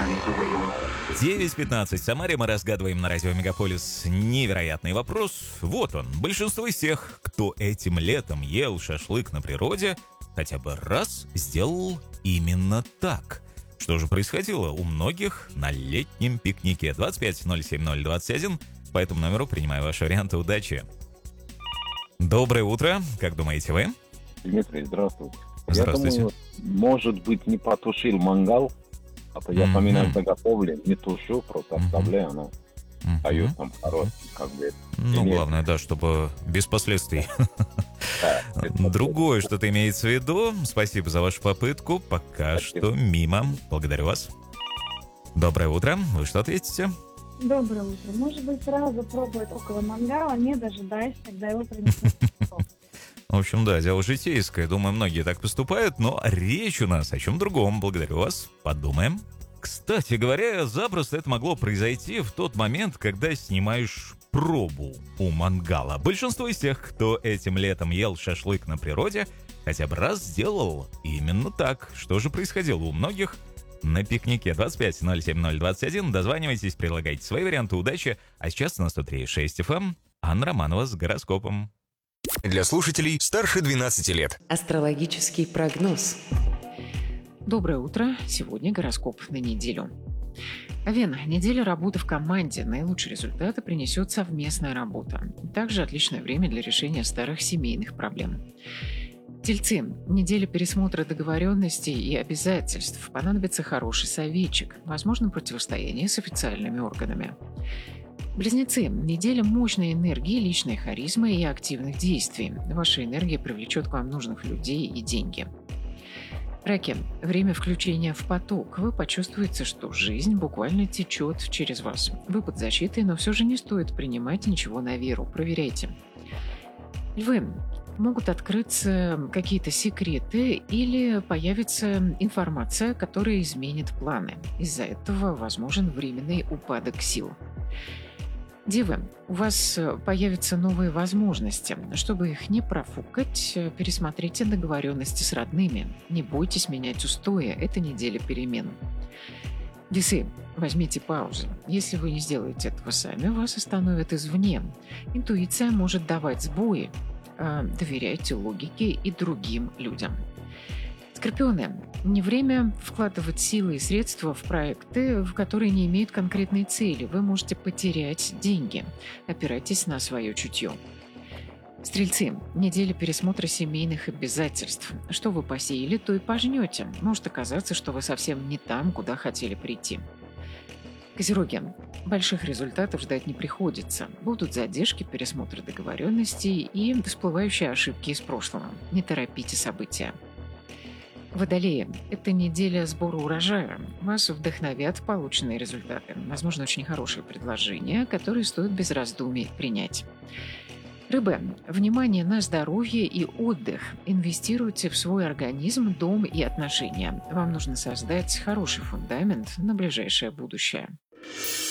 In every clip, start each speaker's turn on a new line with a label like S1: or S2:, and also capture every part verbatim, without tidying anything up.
S1: девять пятнадцать в Самаре. Мы разгадываем на радио Мегаполис невероятный вопрос. Вот он. Большинство из тех, кто этим летом ел шашлык на природе, хотя бы раз сделал именно так. Что же происходило у многих на летнем пикнике? двадцать пять ноль семь ноль двадцать один. По этому номеру принимаю ваши варианты. Удачи. Доброе утро. Как думаете вы?
S2: Дмитрий, здравствуйте.
S1: Здравствуйте.
S2: Я думаю, может быть, не потушил мангал, а то я
S1: Мгм.
S2: поминаю заготовлен, не тушу, просто
S1: Мгм.
S2: оставляю, она
S1: Мгм.
S2: дает там короткий, как бы.
S1: Ну,
S2: Нет.
S1: главное, да, чтобы без последствий.
S2: Да, это
S1: Другое что-то имеется в виду. Спасибо за вашу попытку. Пока
S2: Спасибо.
S1: что мимо. Благодарю вас. Доброе утро. Вы что ответите?
S3: Доброе утро. Может быть, сразу пробовать около мангала, не дожидаясь, когда его принесут.
S1: В общем, да, дело житейское. Думаю, многие так поступают, но речь у нас о чем другом. Благодарю вас. Подумаем. Кстати говоря, запросто это могло произойти в тот момент, когда снимаешь пробу у мангала. Большинство из тех, кто этим летом ел шашлык на природе, хотя бы раз сделал именно так. Что же происходило у многих на пикнике? двадцать пять ноль семь ноль двадцать один. Дозванивайтесь, предлагайте свои варианты удачи. А сейчас на сто три и шесть эф эм Анна Романова с гороскопом.
S4: Для слушателей старше двенадцати лет.
S5: Астрологический прогноз.
S6: Доброе утро. Сегодня гороскоп на неделю. Овен. Неделя работы в команде. Наилучшие результаты принесет совместная работа. Также отличное время для решения старых семейных проблем. Тельцы. Неделя пересмотра договоренностей и обязательств. Понадобится хороший советчик. Возможно, противостояние с официальными органами. Близнецы. Неделя мощной энергии, личной харизмы и активных действий. Ваша энергия привлечет к вам нужных людей и деньги. Раки. Время включения в поток. Вы почувствуете, что жизнь буквально течет через вас. Вы под защитой, но все же не стоит принимать ничего на веру. Проверяйте. Львы. Могут открыться какие-то секреты или появится информация, которая изменит планы. Из-за этого возможен временный упадок сил. Девы, у вас появятся новые возможности. Чтобы их не профукать, пересмотрите договоренности с родными. Не бойтесь менять устои, это неделя перемен. Весы, возьмите паузу. Если вы не сделаете этого сами, вас остановят извне. Интуиция может давать сбои. Доверяйте логике и другим людям. Скорпионы, не время вкладывать силы и средства в проекты, в которые не имеют конкретной цели. Вы можете потерять деньги. Опирайтесь на свое чутье. Стрельцы, неделя пересмотра семейных обязательств. Что вы посеяли, то и пожнете. Может оказаться, что вы совсем не там, куда хотели прийти. Козероги, больших результатов ждать не приходится. Будут задержки, пересмотры договоренностей и всплывающие ошибки из прошлого. Не торопите события. Водолеи, это неделя сбора урожая. Вас вдохновят полученные результаты. Возможно, очень хорошие предложения, которые стоит без раздумий принять. Рыбы, внимание на здоровье и отдых. Инвестируйте в свой организм, дом и отношения. Вам нужно создать хороший фундамент на ближайшее будущее.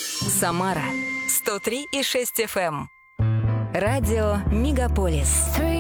S7: Самара сто три и шесть эф эм. Радио Мегаполис.